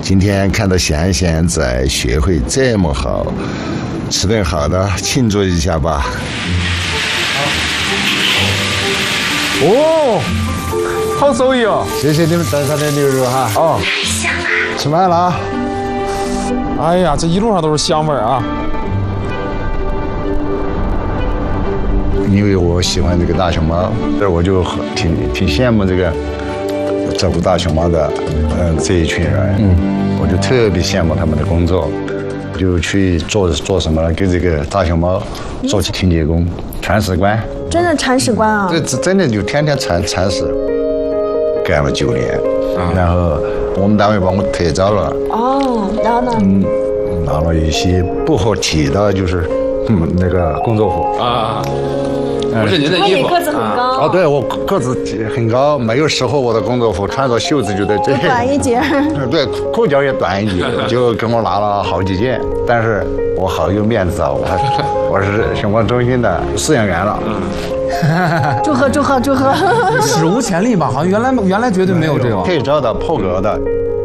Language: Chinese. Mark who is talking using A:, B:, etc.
A: 今天看到祥祥在学会这么好，吃顿好的庆祝一下吧。
B: 哦，好手艺哦！
A: 谢谢你们带上的牛肉哈。哦，吃饭了啊！
B: 哎呀，这一路上都是香味儿啊！
A: 因为我喜欢这个大熊猫，这我就挺羡慕这个照顾大熊猫的这一群人。我就特别羡慕他们的工作，就去做什么呢？给这个大熊猫做起清洁工、铲屎官。
C: 真的铲屎官啊！
A: 这真的就天天铲屎，干了9年，然后我们单位帮我特招了。
C: 哦，然后呢？
A: 拿了一些不合体的，就是那个工作服
B: 啊。不是您的衣服。
C: 你个子很高。
A: 哦，对，我个子很高，没有适合我的工作服，穿着袖子就在这。
C: 短一截。
A: 对，裤脚也短一截，就跟我拿了好几件，但是我好有面子啊，我是熊猫中心的饲养员了。
C: 祝贺祝贺祝贺！
D: 史无前例吧？好像原来绝对没有这种
A: 配招的破格的。